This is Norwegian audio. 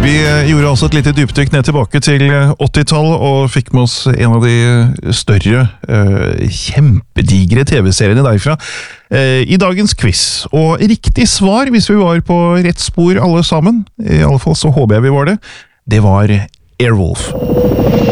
Vi gjorde altså et lite dypdykk ned tilbake til 80-tallet, og fikk med oss en av de større, kjempedigre TV-seriene derfra i dagens quiz. Og riktig svar, hvis vi var på rett spor alle sammen, i alle fall så håper jeg vi var det, det var Airwolf.